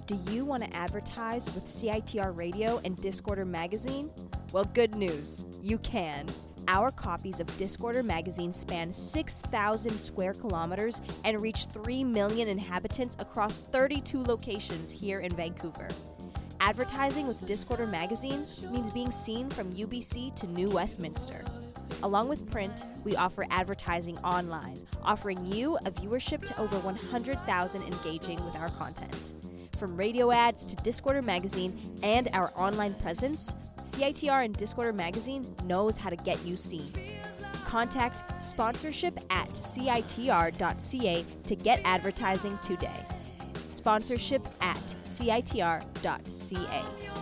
Do you want to advertise with CITR Radio and Discorder Magazine? Well, good news. You can. Our copies of Discorder Magazine span 6,000 square kilometers and reach 3 million inhabitants across 32 locations here in Vancouver. Advertising with Discorder Magazine means being seen from UBC to New Westminster. Along with print, we offer advertising online, offering you a viewership to over 100,000 engaging with our content. From radio ads to Discorder Magazine and our online presence, CITR and Discorder Magazine knows how to get you seen. Contact sponsorship at citr.ca to get advertising today. Sponsorship at citr.ca.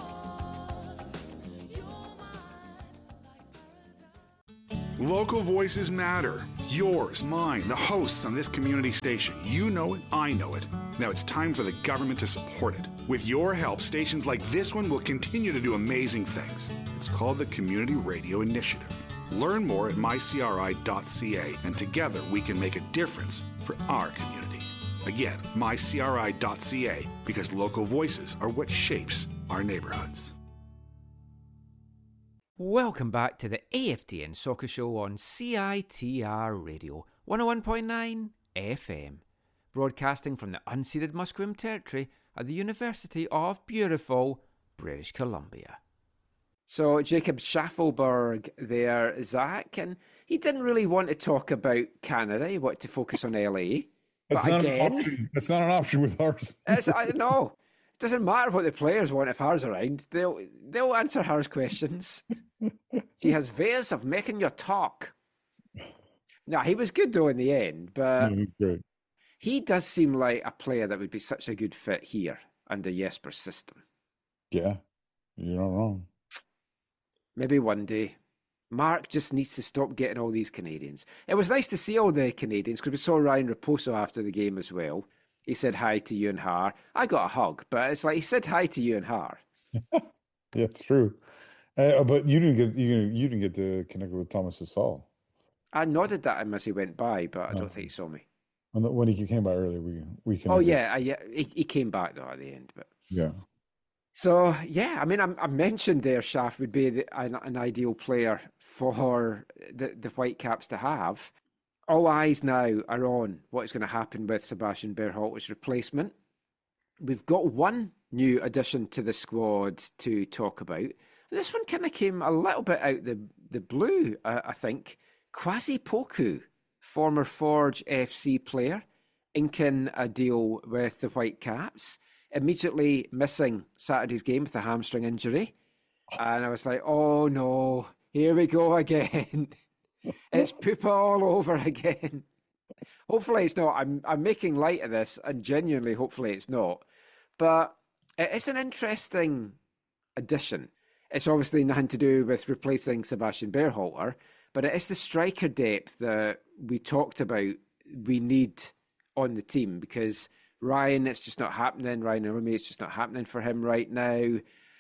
Local voices matter. Yours, mine, the hosts on this community station. You know it, I know it. Now it's time for the government to support it. With your help, stations like this one will continue to do amazing things. It's called the Community Radio Initiative. Learn more at mycri.ca, and together we can make a difference for our community. Again, mycri.ca, because local voices are what shapes our neighborhoods. Welcome back to the AFTN Soccer Show on CITR Radio 101.9 FM, broadcasting from the unceded Musqueam territory at the University of beautiful British Columbia. So Jacob Schaffelberg there, Zach, and he didn't really want to talk about Canada. He wanted to focus on LA. That's not an option. That's not an option with ours. I know. It doesn't matter what the players want if Har's around. They'll answer Har's questions. She has ways of making you talk. No, he was good though in the end, but great. He does seem like a player that would be such a good fit here under Jesper's system. Yeah, you're not wrong. Maybe one day. Mark just needs to stop getting all these Canadians. It was nice to see all the Canadians because we saw Ryan Raposo after the game as well. He said hi to you and Har. I got a hug, but it's like he said hi to you and Har. Yeah, it's true. But you didn't get to connect with Thomas Hasal. I nodded at him as he went by, but I don't think he saw me. When he came by earlier, we connected. Oh yeah, he came back though at the end, but yeah. So yeah, I mean, I mentioned there, Shaf would be an ideal player for the Whitecaps to have. All eyes now are on what is going to happen with Sebastian Berhalter's replacement. We've got one new addition to the squad to talk about. This one kind of came a little bit out the blue, I think. Kwasi Poku, former Forge FC player, inking a deal with the Whitecaps, immediately missing Saturday's game with a hamstring injury. And I was like, oh no, here we go again. It's Poopa all over again. Hopefully it's not. I'm making light of this, and genuinely, hopefully it's not. But it's an interesting addition. It's obviously nothing to do with replacing Sebastian Berhalter, but it is the striker depth that we talked about we need on the team, because Ryan, it's just not happening. Ryan Arumi, it's just not happening for him right now.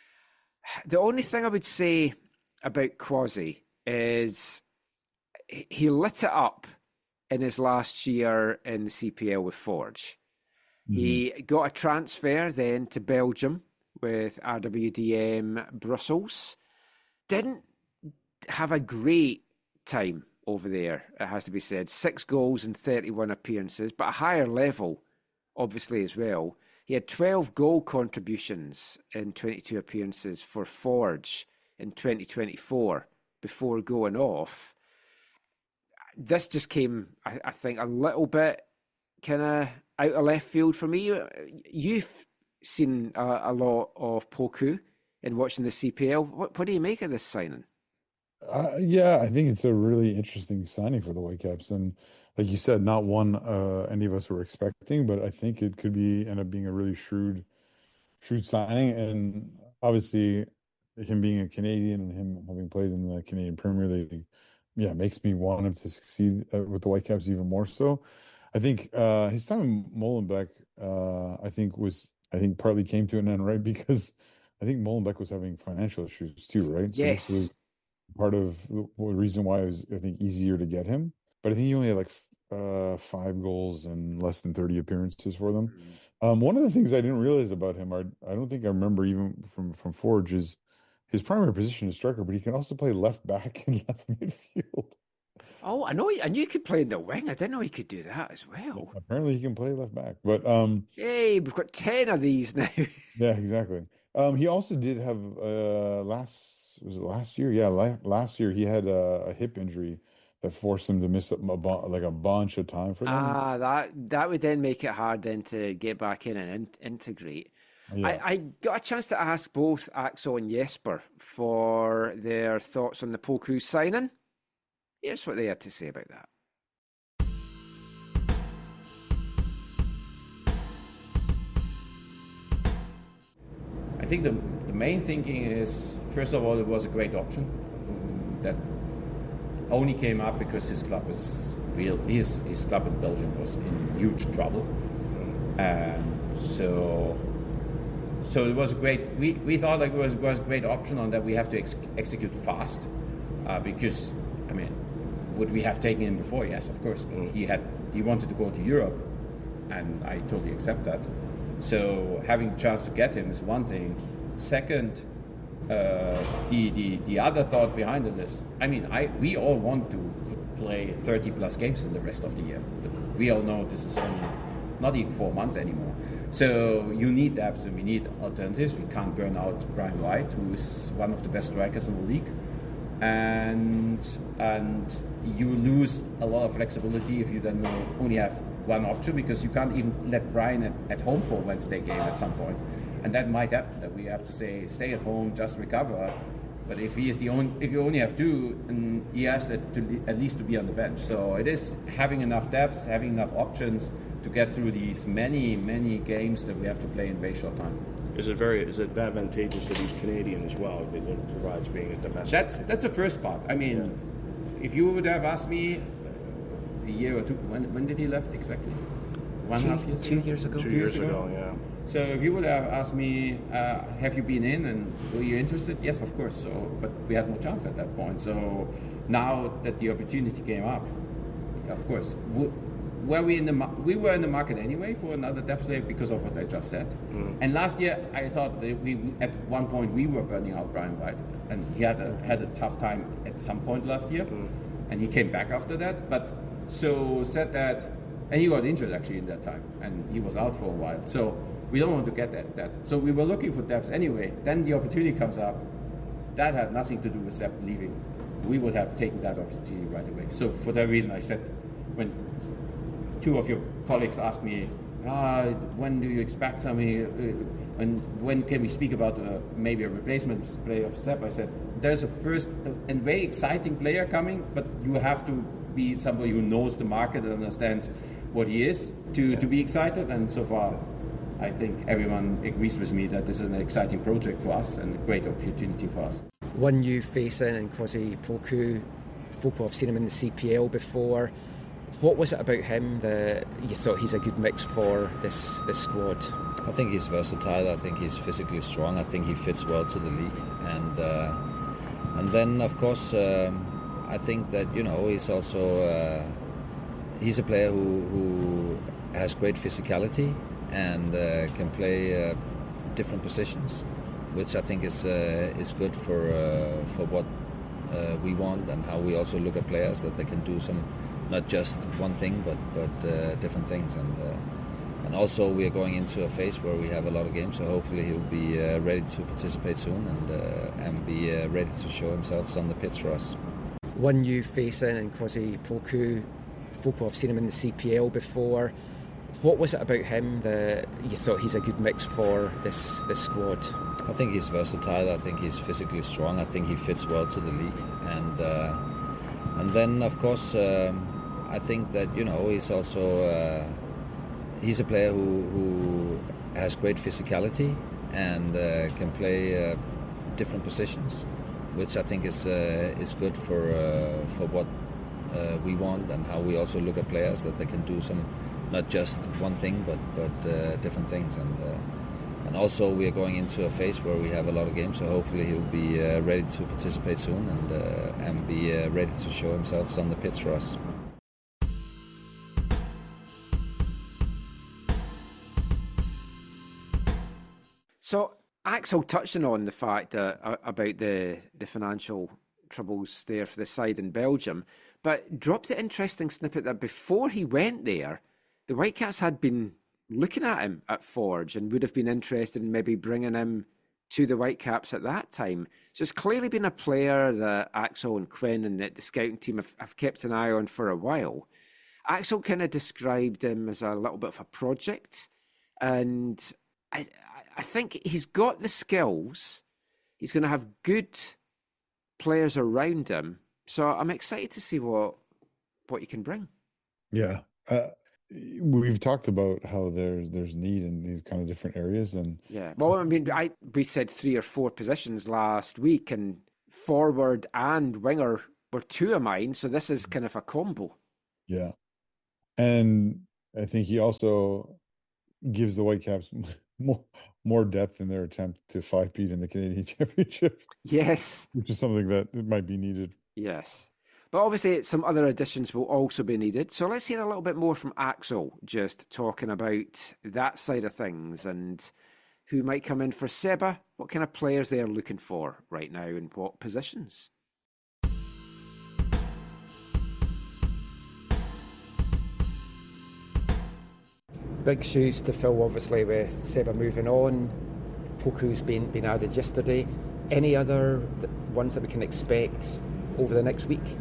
The only thing I would say about Kwasi is he lit it up in his last year in the CPL with Forge. Mm-hmm. He got a transfer then to Belgium with RWDM Brussels. Didn't have a great time over there, it has to be said. 6 goals and 31 appearances, but a higher level, obviously, as well. He had 12 goal contributions in 22 appearances for Forge in 2024 before going off. This just came, I think, a little bit kind of out of left field for me. You've seen a lot of Poku in watching the CPL. What do you make of this signing? Yeah, I think it's a really interesting signing for the Whitecaps. And like you said, not one any of us were expecting, but I think it could end up being a really shrewd signing. And obviously, him being a Canadian and him having played in the Canadian Premier League, makes me want him to succeed with the Whitecaps even more so. I think his time in Molenbeek, I think partly came to an end, right? Because I think Molenbeek was having financial issues too, right? So yes. This was part of the reason why it was, I think, easier to get him. But I think he only had like 5 goals and less than 30 appearances for them. One of the things I didn't realize about him, I don't think I remember even from Forge, is his primary position is striker, but he can also play left back and left midfield. Oh, I know. I knew he could play in the wing. I didn't know he could do that as well. Apparently, he can play left back. But Hey, we've got 10 of these now. yeah, exactly. He also did have last year? Yeah, last year he had a hip injury that forced him to miss a bunch of time for them. That would then make it hard then to get back in and integrate. Yeah. I got a chance to ask both Axel and Jesper for their thoughts on the Poku signing. Here's what they had to say about that. I think the main thinking is, first of all, it was a great option that only came up because his club is real. His club in Belgium was in huge trouble, so it was a great. We thought like it was a great option on that we have to execute fast, because I mean, would we have taken him before? Yes, of course. But he wanted to go to Europe, and I totally accept that. So having a chance to get him is one thing. Second, the other thought behind it is, I mean, we all want to play 30 plus games in the rest of the year. But we all know this is only not even 4 months anymore. So you need depth and we need alternatives. We can't burn out Brian White, who is one of the best strikers in the league. And you lose a lot of flexibility if you then only have one option, because you can't even let Brian at home for Wednesday game at some point, and that might happen that we have to say stay at home, just recover. But if he is if you only have two, and he has to at least to be on the bench. So it is having enough depth, having enough options to get through these many games that we have to play in very short time. Is it advantageous that he's Canadian as well? It provides being a domestic. That's the first part. I mean, if you would have asked me a year or two, when did he left exactly? 1.5 years ago? 2 years ago. 2 years ago, yeah. So if you would have asked me, have you been in and were you interested? Yes, of course. So, but we had no chance at that point. So now that the opportunity came up, of course, we were in the market anyway for another depth player because of what I just said. And last year I thought that at one point we were burning out Brian White, and he had a tough time at some point last year, and he came back after that. But so said that, and he got injured actually in that time, and he was out for a while. So we don't want to get that. So we were looking for depth anyway. Then the opportunity comes up. That had nothing to do with Sepp leaving. We would have taken that opportunity right away. So for that reason, I said, when two of your colleagues asked me, when do you expect something, and when can we speak about maybe a replacement player of Sepp? I said, there's a first and very exciting player coming, but you have to be somebody who knows the market and understands what he is to be excited. And so far, I think everyone agrees with me that this is an exciting project for us and a great opportunity for us. One new face in, and Kwasi Poku. Folk have seen him in the CPL before. What was it about him that you thought he's a good mix for this squad? I think he's versatile. I think he's physically strong. I think he fits well to the league. And then, of course, I think that, he's also he's a player who has great physicality and can play different positions, which I think is good for what we want and how we also look at players, that they can do some, not just one thing, but different things. And also we are going into a phase where we have a lot of games, so hopefully he'll be ready to participate soon and be ready to show himself on the pitch for us. One new face in, and Kwasi Poku. Folk have seen him in the CPL before. What was it about him that you thought he's a good mix for this squad? I think he's versatile. I think he's physically strong. I think he fits well to the league. And then, of course, I think that, he's also he's a player who has great physicality and can play different positions, which I think is good for what we want and how we also look at players, that they can do some, not just one thing, but different things. And also we are going into a phase where we have a lot of games, so hopefully he'll be ready to participate soon and be ready to show himself on the pitch for us. So Axel touching on the fact about the financial troubles there for the side in Belgium, but dropped the interesting snippet that before he went there, the Whitecaps had been looking at him at Forge and would have been interested in maybe bringing him to the Whitecaps at that time. So it's clearly been a player that Axel and Quinn and the scouting team have kept an eye on for a while. Axel kind of described him as a little bit of a project, and I think he's got the skills. He's going to have good players around him. So I'm excited to see what he can bring. Yeah. We've talked about how there's need in these kind of different areas, and yeah. Well, I mean, we said 3 or 4 positions last week, and forward and winger were 2 of mine. So this is kind of a combo. Yeah, and I think he also gives the Whitecaps more depth in their attempt to 5-peat in the Canadian Championship. Yes, which is something that might be needed. Yes. But obviously some other additions will also be needed. So let's hear a little bit more from Axel, just talking about that side of things and who might come in for Seba, what kind of players they are looking for right now and what positions. Big shoes to fill, obviously, with Seba moving on. Poku's been added yesterday. Any other ones that we can expect over the next week?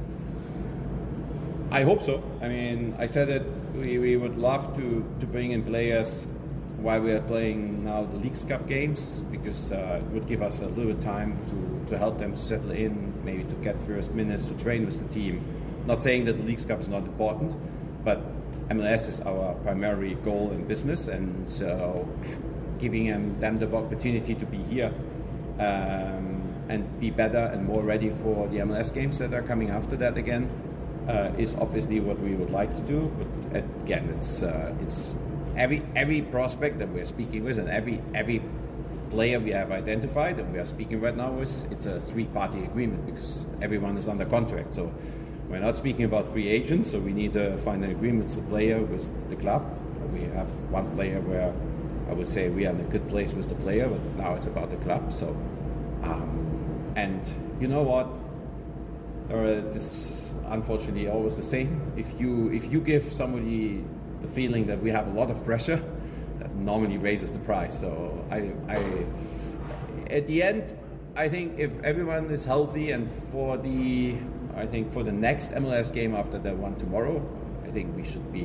I hope so. I mean, I said that we would love to bring in players while we are playing now the Leagues Cup games, because it would give us a little bit time to help them to settle in, maybe to get first minutes, to train with the team. Not saying that the Leagues Cup is not important, but MLS is our primary goal in business, and so giving them the opportunity to be here and be better and more ready for the MLS games that are coming after that again is obviously what we would like to do. But again, it's every prospect that we're speaking with and every player we have identified and we are speaking right now with, it's a 3-party agreement because everyone is under contract. So we're not speaking about free agents, so we need to find an agreement with the player, with the club. We have one player where I would say we are in a good place with the player, but now it's about the club. So, and you know what? This is unfortunately always the same. If you give somebody the feeling that we have a lot of pressure, that normally raises the price. So I at the end, I think if everyone is healthy and for the next MLS game after the one tomorrow, I think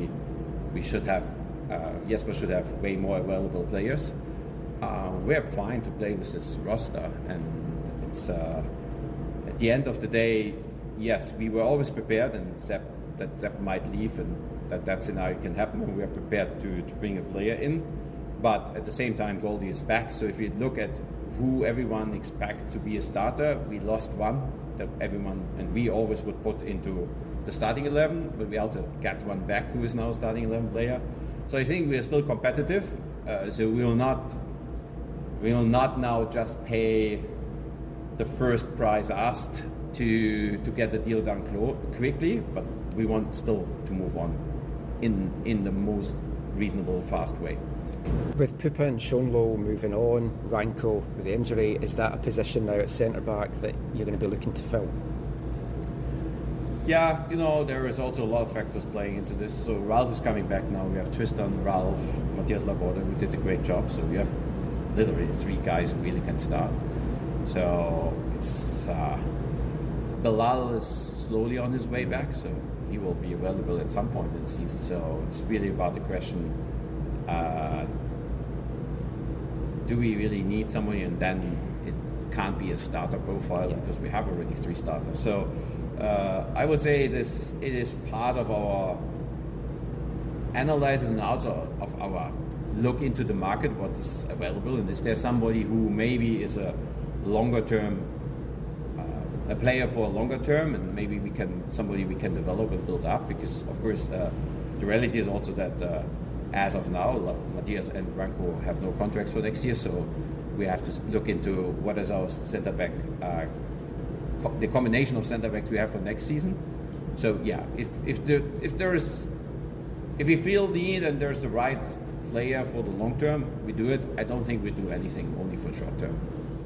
Jesper should have way more available players. We're fine to play with this roster, and it's at the end of the day, yes, we were always prepared, and Sepp might leave, and that scenario can happen, and we are prepared to bring a player in. But at the same time, Goldie is back, so if you look at who everyone expects to be a starter, we lost one that everyone, and we always would put into the starting 11, but we also got one back who is now a starting 11 player. So I think we are still competitive. So we will not now just pay the first price asked to get the deal done quickly, but we want still to move on in the most reasonable, fast way. With Pupa and Schonlo moving on, Ranko with the injury, is that a position now at centre-back that you're going to be looking to fill? Yeah, there is also a lot of factors playing into this. So Ralph is coming back now. We have Tristan, Ralph, Matthias Laborda, who did a great job. So we have literally 3 guys who really can start. So it's Bilal is slowly on his way back, so he will be available at some point in the season. So it's really about the question, do we really need somebody? And then it can't be a starter profile because we have already 3 starters. So I would say it is part of our analysis and also of our look into the market, what is available, and is there somebody who maybe is a longer term, a player for a longer term, and maybe somebody we can develop and build up, because of course the reality is also that as of now, Matthias and Ranko have no contracts for next year, so we have to look into what is our centre back, the combination of centre backs we have for next season. So yeah, if we feel the need and there's the right player for the long term, we do it. I don't think we do anything only for short term.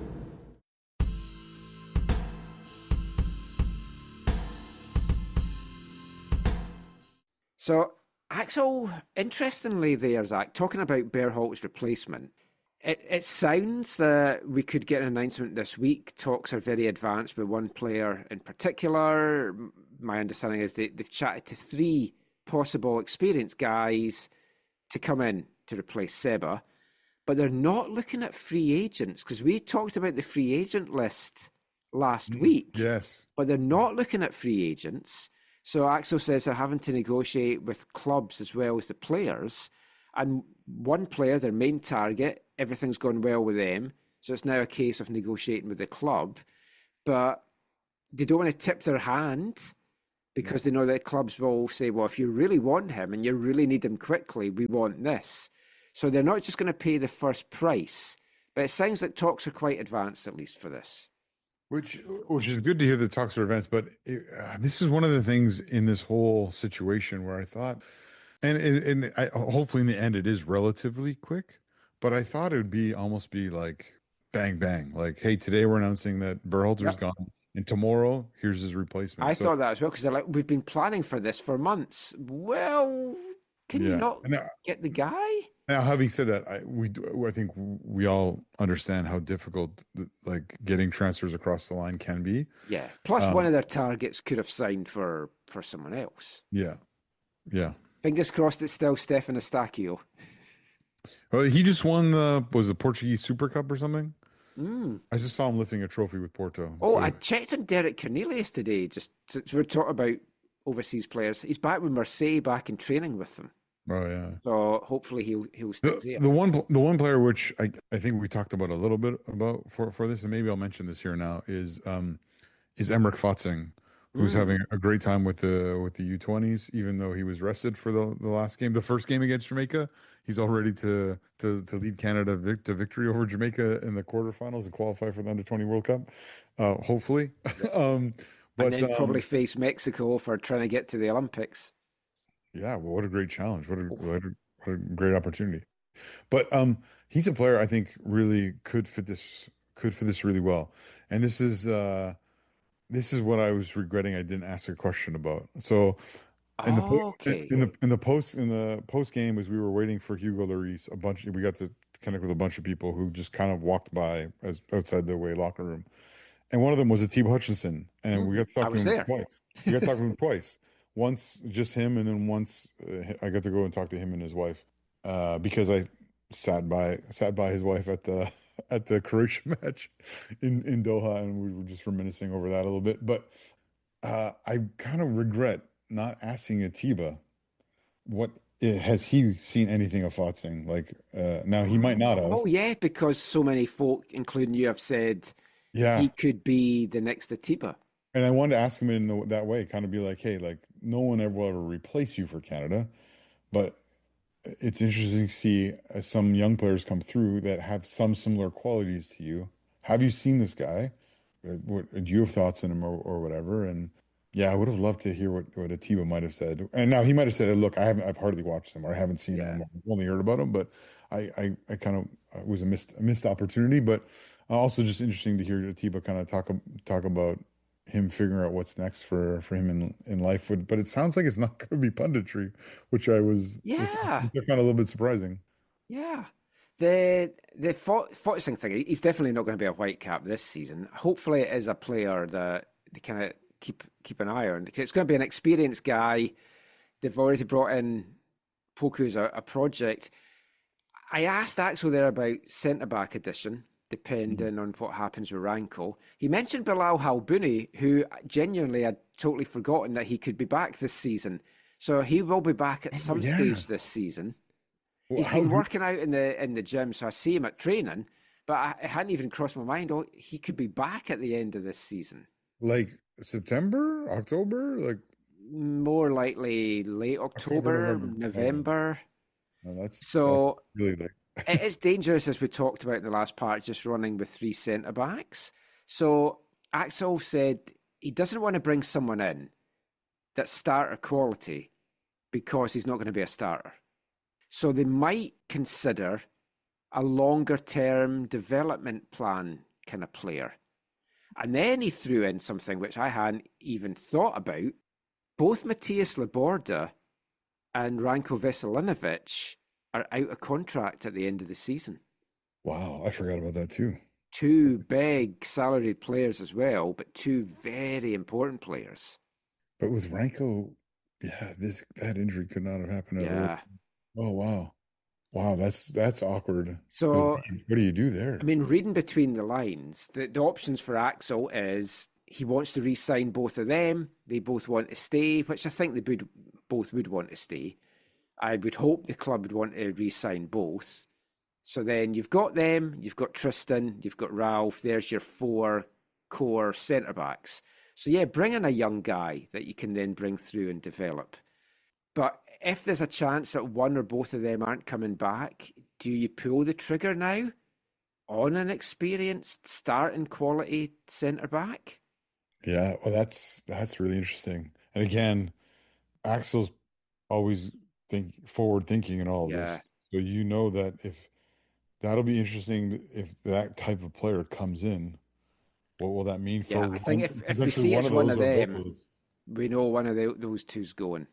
So, Axel, interestingly there, Zach, talking about Berhalter's replacement, it sounds that we could get an announcement this week. Talks are very advanced with one player in particular. My understanding is they've chatted to 3 possible experienced guys to come in to replace Seba, but they're not looking at free agents, because we talked about the free agent list last week. Yes. But they're not looking at free agents. So Axel says they're having to negotiate with clubs as well as the players. And one player, their main target, everything's gone well with them. So it's now a case of negotiating with the club. But they don't want to tip their hand, because they know that clubs will say, well, if you really want him and you really need him quickly, we want this. So they're not just going to pay the first price. But it sounds like talks are quite advanced, at least for this. Which is good to hear the talks are advanced. But this is one of the things in this whole situation where I thought, and hopefully in the end it is relatively quick, but I thought it would almost be like bang, bang. Like, hey, today we're announcing that Berhalter's gone. And tomorrow, here's his replacement. I thought that as well, because they're like, we've been planning for this for months. Well, can you not get the guy? Now, having said that, I think we all understand how difficult like getting transfers across the line can be. Yeah. Plus, one of their targets could have signed for someone else. Yeah. Yeah. Fingers crossed it's still Stefan Eustáquio. Well, he just won the Portuguese Super Cup or something? I just saw him lifting a trophy with Porto. Oh, I checked on Derek Cornelius today. Just since we're talking about overseas players, he's back with Marseille, back in training with them. Oh yeah. So hopefully he'll stick there. The one player which I think we talked about a little bit about for this, and maybe I'll mention this here now, is Emmerich Fotzing, who's having a great time with the U20s, even though he was rested for the last game, the first game against Jamaica. He's all ready to lead Canada to victory over Jamaica in the quarterfinals and qualify for the Under-20 World Cup, hopefully. But and then probably face Mexico for trying to get to the Olympics. Yeah, well, what a great challenge! What a great opportunity. But he's a player I think really could fit this really well. And this is what I was regretting I didn't ask a question about. So in the post game, as we were waiting for Hugo Lloris, we got to connect with a bunch of people who just kind of walked by as outside the away locker room, and one of them was Atiba Hutchinson, and we got to talk to him twice. We got to talk to him twice. Once just him, and then once I got to go and talk to him and his wife, because I sat by his wife at the Croatia match in Doha, and we were just reminiscing over that a little bit. But I kind of regret not asking Atiba has he seen anything of Fotzing? Like now he might not have. Oh yeah, because so many folk, including you, have said he could be the next Atiba. And I wanted to ask him in that way, kind of be like, hey, like no one will ever replace you for Canada, but it's interesting to see some young players come through that have some similar qualities to you. Have you seen this guy? Do you have thoughts on him or whatever? And yeah, I would have loved to hear what Atiba might have said. And now he might have said, look, I've hardly watched him, or I haven't seen him, I've only heard about him, but I kind of, it was a missed opportunity. But also just interesting to hear Atiba kind of talk about him figuring out what's next for him in life. But it sounds like it's not going to be punditry, which which I found a little bit surprising. Yeah. The Fotzing thing, he's definitely not going to be a Whitecap this season. Hopefully it is a player that they kind of keep an eye on. It's going to be an experienced guy. They've already brought in Poku as a project. I asked Axel there about centre-back addition, depending on what happens with Ranko. He mentioned Bilal Halbouni, who genuinely had totally forgotten that he could be back this season. So he will be back at some stage this season. He's been working out in the gym, so I see him at training, but it hadn't even crossed my mind. Oh, he could be back at the end of this season. Like September, October? Like more likely late October, November. No, that's really late. It is dangerous, as we talked about in the last part, just running with 3 centre-backs. So Axel said he doesn't want to bring someone in that's starter quality because he's not going to be a starter. So they might consider a longer-term development plan kind of player. And then he threw in something which I hadn't even thought about. Both Matthias Laborda and Ranko Veselinovic are out of contract at the end of the season. Wow, I forgot about that too. Two big salaried players as well, but two very important players. But with Ranko, that injury could not have happened at all. Oh, wow. Wow, that's awkward. So what do you do there? I mean, reading between the lines, the options for Axel is he wants to re-sign both of them. They both want to stay, which I think they both would want to stay. I would hope the club would want to re-sign both. So then you've got them, you've got Tristan, you've got Ralph. There's your 4 core centre-backs. So yeah, bring in a young guy that you can then bring through and develop. But if there's a chance that one or both of them aren't coming back, do you pull the trigger now on an experienced starting quality centre-back? Yeah, well, that's really interesting. And again, Axel's always forward thinking and all of this. So you know that if that'll be interesting if that type of player comes in, what will that mean for? Yeah, I think if we see it's one of them, we know one of those two's going.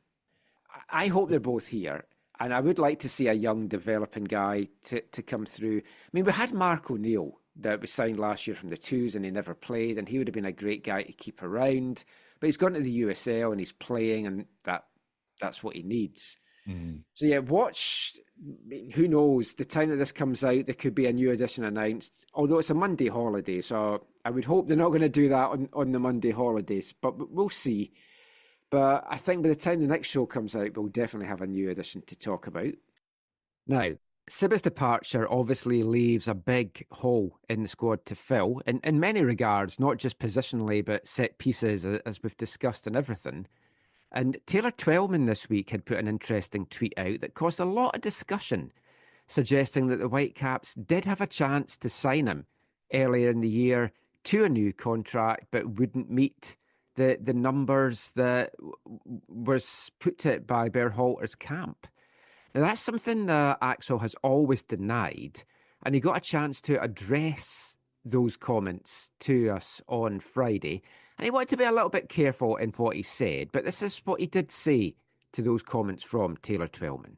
I hope they're both here, and I would like to see a young developing guy to come through. I mean, we had Mark O'Neill that was signed last year from the Twos, and he never played, and he would have been a great guy to keep around. But he's gone to the USL and he's playing, and that's what he needs. Mm-hmm. So yeah, watch. Who knows? The time that this comes out, there could be a new edition announced. Although it's a Monday holiday, so I would hope they're not going to do that on the Monday holidays. But we'll see. But I think by the time the next show comes out, we'll definitely have a new edition to talk about. Now, Sibba's departure obviously leaves a big hole in the squad to fill, in many regards, not just positionally, but set pieces, as we've discussed and everything. And Taylor Twellman this week had put an interesting tweet out that caused a lot of discussion, suggesting that the Whitecaps did have a chance to sign him earlier in the year to a new contract, but wouldn't meet the numbers that was put to it by Berhalter's camp. Now, that's something that Axel has always denied, and he got a chance to address those comments to us on Friday, and he wanted to be a little bit careful in what he said, but this is what he did say to those comments from Taylor Twellman.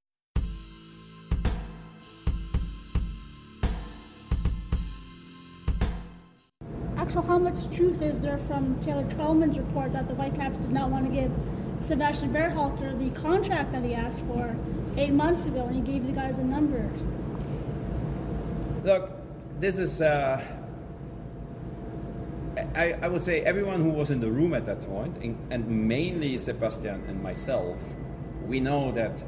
Axel, how much truth is there from Taylor Twellman's report that the Whitecaps did not want to give Sebastian Berhalter the contract that he asked for 8 months ago, and he gave the guys a number? Look, this is, I would say everyone who was in the room at that point, and mainly Sebastian and myself, we know that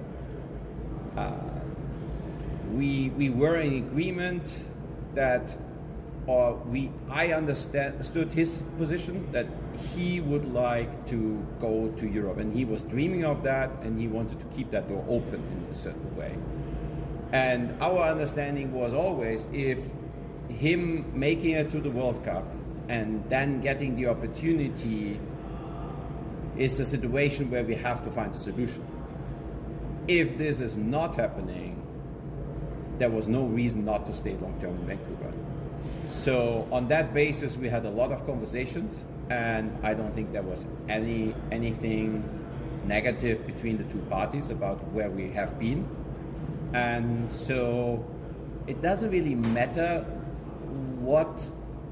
we were in agreement that, I understood his position that he would like to go to Europe, and he was dreaming of that, and he wanted to keep that door open in a certain way. And our understanding was always, if him making it to the World Cup and then getting the opportunity is a situation where we have to find a solution. If this is not happening, there was no reason not to stay long-term in Vancouver. So on that basis, we had a lot of conversations, and I don't think there was anything negative between the two parties about where we have been. And so it doesn't really matter what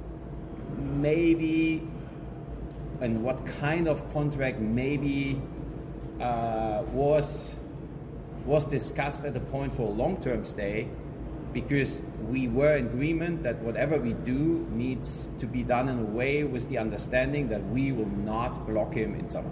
maybe and what kind of contract maybe was discussed at the point for a long-term stay, because we were in agreement that whatever we do needs to be done in a way with the understanding that we will not block him in summer.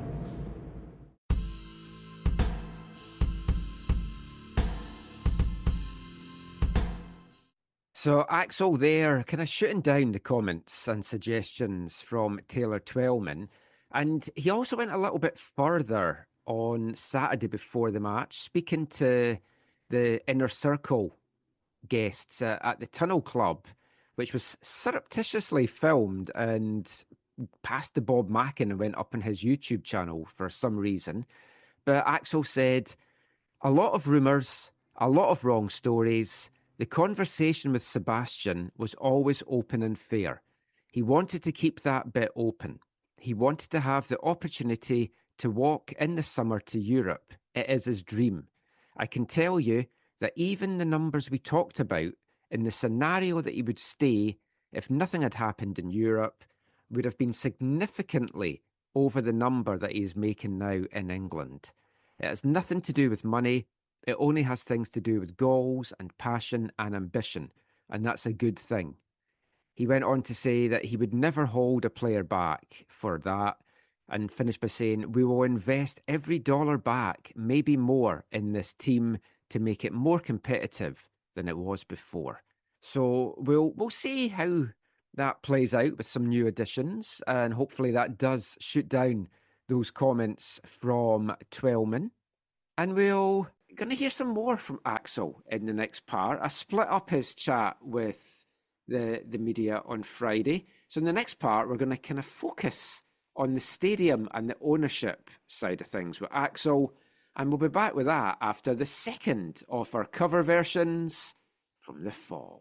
So Axel there kind of shooting down the comments and suggestions from Taylor Twellman. And he also went a little bit further on Saturday before the match, speaking to the Inner Circle guests at the Tunnel Club, which was surreptitiously filmed and passed to Bob Mackin and went up on his YouTube channel for some reason. But Axel said, a lot of rumours, A lot of wrong stories. The conversation with Sebastian was always open and fair. He wanted to keep that bit open. He wanted to have the opportunity to walk in the summer to Europe. It is his dream. I can tell you that even the numbers we talked about in the scenario that he would stay if nothing had happened in Europe would have been significantly over the number that he is making now in England. It has nothing to do with money. It only has things to do with goals and passion and ambition, and that's a good thing. He went on to say that he would never hold a player back for that, and finished by saying, we will invest every dollar back, maybe more, in this team to make it more competitive than it was before. So we'll see how that plays out with some new additions, and hopefully that does shoot down those comments from Twellman. And we're going to hear some more from Axel in the next part. I split up his chat with the media on Friday. So in the next part, we're going to kind of focus on the stadium and the ownership side of things with Axel. And we'll be back with that after the second of our cover versions from the fall.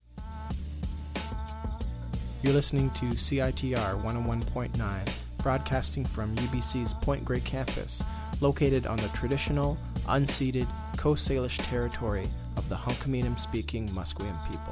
You're listening to CITR 101.9, broadcasting from UBC's Point Grey campus, located on the traditional, unceded Coast Salish territory of the Hunkaminam-speaking Musqueam people.